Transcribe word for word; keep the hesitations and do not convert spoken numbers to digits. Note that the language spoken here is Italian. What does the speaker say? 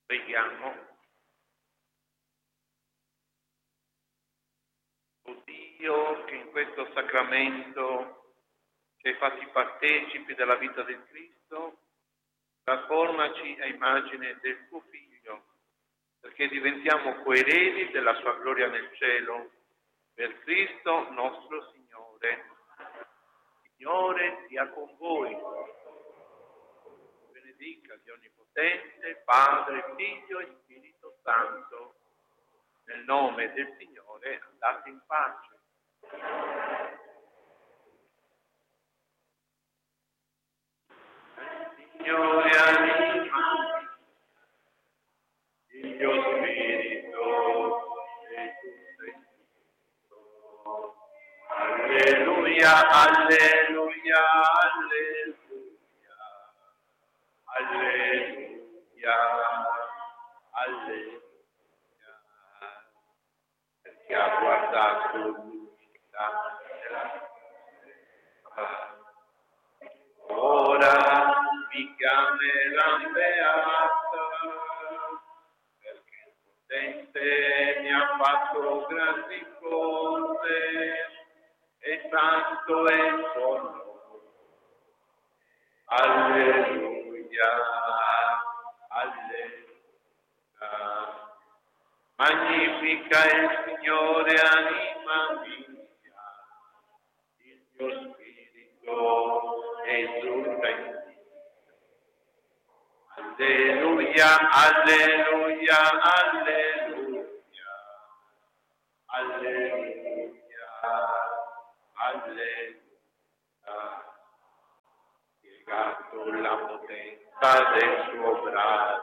Preghiamo. O Dio, che in questo sacramento ci hai fatti partecipi della vita del Cristo, trasformaci a immagine del tuo Figlio, perché diventiamo coeredi della sua gloria nel cielo, per Cristo nostro Signore. Signore sia con voi. Benedica Dio Onnipotente, Padre, Figlio e Spirito Santo. Nel nome del Signore andate in pace. Signore anima, il mio spirito e tutto il Cristo. Alleluia, alleluia, alleluia, alleluia, alleluia. Perché ha guardato l'unicità della terra. Ora mi chiamerà beata, perché il potente mi ha fatto grandi cose, e santo è il suo nome. Alleluia, alleluia. Magnifica il Signore, anima mia, il mio spirito esulta in Dio. Alleluia, alleluia, alleluia, alleluia, alleluia. Spiegato la potenza del suo braccio,